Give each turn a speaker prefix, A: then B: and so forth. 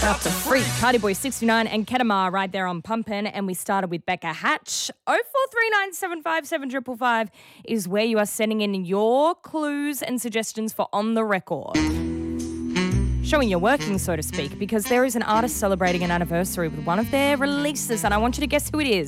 A: Out to Freak, Cardi Boy 69 and Kedamar right there on Pumpin'. And we started with Becca Hatch. 0439757555 is where you are sending in your clues and suggestions for On The Record. Showing your working, so to speak, because there is an artist celebrating an anniversary with one of their releases and I want you to guess who it is.